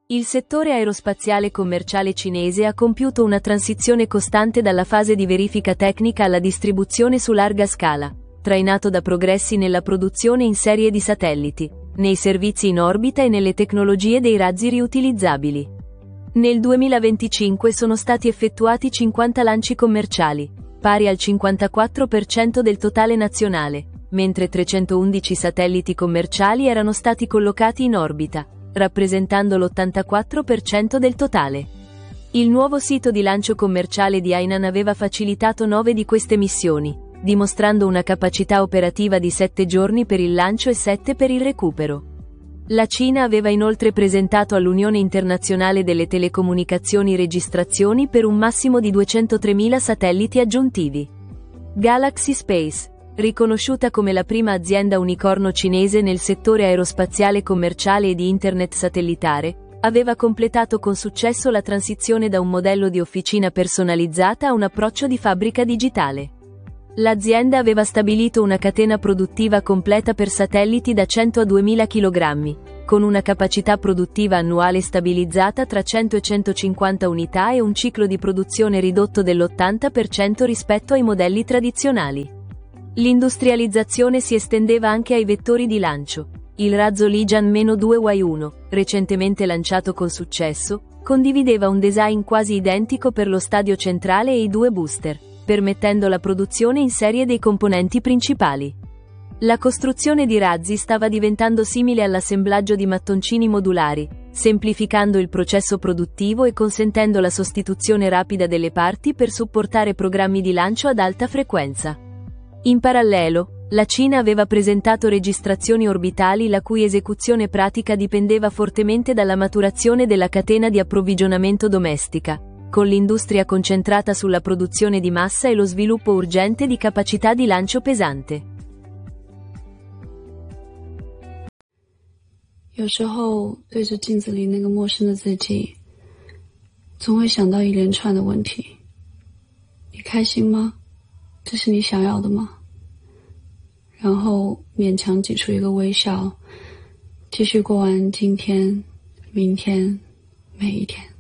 Il settore aerospaziale commerciale cinese ha compiuto una transizione costante dalla fase di verifica tecnica alla distribuzione su larga scala, trainato da progressi nella produzione in serie di satelliti, nei servizi in orbita e nelle tecnologie dei razzi riutilizzabili. Nel 2025 sono stati effettuati 50 lanci commerciali, pari al 54% del totale nazionale, mentre 311 satelliti commerciali erano stati collocati in orbita, rappresentando l'84% del totale. Il nuovo sito di lancio commerciale di Hainan aveva facilitato 9 di queste missioni, dimostrando una capacità operativa di 7 giorni per il lancio e 7 per il recupero. La Cina aveva inoltre presentato all'Unione Internazionale delle Telecomunicazioni registrazioni per un massimo di 203.000 satelliti aggiuntivi. Galaxy Space, riconosciuta come la prima azienda unicorno cinese nel settore aerospaziale commerciale e di internet satellitare, aveva completato con successo la transizione da un modello di officina personalizzata a un approccio di fabbrica digitale. L'azienda aveva stabilito una catena produttiva completa per satelliti da 100 a 2000 kg, con una capacità produttiva annuale stabilizzata tra 100 e 150 unità e un ciclo di produzione ridotto dell'80% rispetto ai modelli tradizionali. L'industrializzazione si estendeva anche ai vettori di lancio. Il razzo Lijian-2Y1, recentemente lanciato con successo, condivideva un design quasi identico per lo stadio centrale e i 2 booster, permettendo la produzione in serie dei componenti principali. La costruzione di razzi stava diventando simile all'assemblaggio di mattoncini modulari, semplificando il processo produttivo e consentendo la sostituzione rapida delle parti per supportare programmi di lancio ad alta frequenza. In parallelo, la Cina aveva presentato registrazioni orbitali la cui esecuzione pratica dipendeva fortemente dalla maturazione della catena di approvvigionamento domestica, con l'industria concentrata sulla produzione di massa e lo sviluppo urgente di capacità di lancio pesante. 有时候对着镜子里那个陌生的自己，总会想到一连串的问题。你开心吗？这是你想要的吗？然后勉强挤出一个微笑，继续过完今天、明天、每一天。